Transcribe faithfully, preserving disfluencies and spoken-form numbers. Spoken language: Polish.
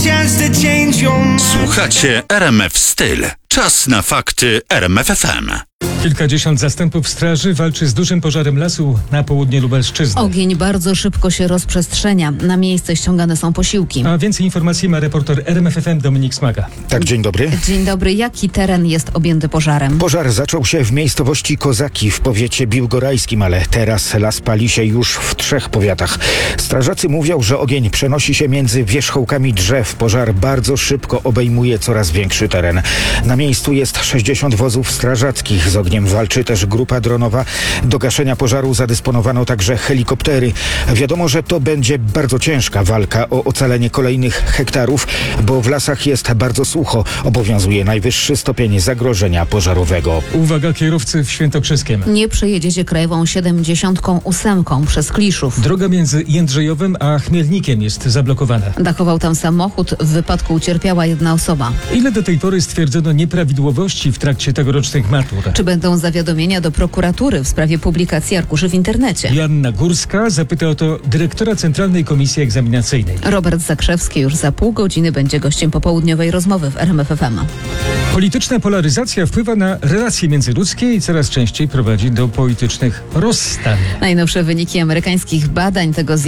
Słuchacie R M F Styl. Czas na fakty R M F F M. Kilkadziesiąt zastępów straży walczy z dużym pożarem lasu na południe Lubelszczyzny. Ogień bardzo szybko się rozprzestrzenia. Na miejsce ściągane są posiłki. A więcej informacji ma reporter R M F F M Dominik Smaga. Tak, dzień dobry. Dzień dobry. Jaki teren jest objęty pożarem? Pożar zaczął się w miejscowości Kozaki w powiecie biłgorajskim, ale teraz las pali się już w trzech powiatach. Strażacy mówią, że ogień przenosi się między wierzchołkami drzew. Pożar bardzo szybko obejmuje coraz większy teren. Na miejscu jest sześćdziesiąt wozów strażackich. Z ogniem walczy też grupa dronowa. Do gaszenia pożaru zadysponowano także helikoptery. Wiadomo, że to będzie bardzo ciężka walka o ocalenie kolejnych hektarów, bo w lasach jest bardzo sucho. Obowiązuje najwyższy stopień zagrożenia pożarowego. Uwaga kierowcy w Świętokrzyskiem. Nie przejedziecie krajową siedemdziesiąt osiem przez Kliszów. Droga między Jędrzejowem a Chmielnikiem jest zablokowana. Dachował tam samochód. W wypadku ucierpiała jedna osoba. Ile do tej pory stwierdzono nieprawidłowości w trakcie tegorocznych matur? Czy będą zawiadomienia do prokuratury w sprawie publikacji arkuszy w internecie? Joanna Górska zapyta o to dyrektora Centralnej Komisji Egzaminacyjnej. Robert Zakrzewski już za pół godziny będzie gościem popołudniowej rozmowy w R M F F M. Polityczna polaryzacja wpływa na relacje międzyludzkie i coraz częściej prowadzi do politycznych rozstań. Najnowsze wyniki amerykańskich badań tego zjawiska